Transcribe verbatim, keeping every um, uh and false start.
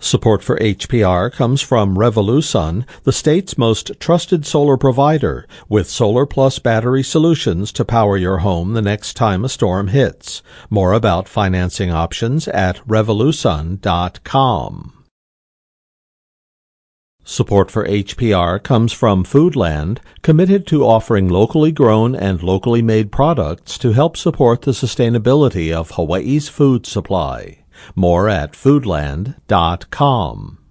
Support for H P R comes from Revolusun, the state's most trusted solar provider, with Solar Plus battery solutions to power your home the next time a storm hits. More about financing options at revolusun dot com. Support for H P R comes from Foodland, committed to offering locally grown and locally made products to help support the sustainability of Hawaii's food supply. More at foodland dot com.